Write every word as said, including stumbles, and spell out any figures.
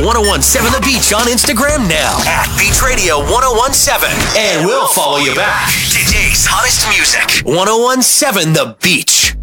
ten seventeen The Beach on Instagram now at Beach Radio ten seventeen. And we'll follow you back. Today's hottest music. ten seventeen The Beach.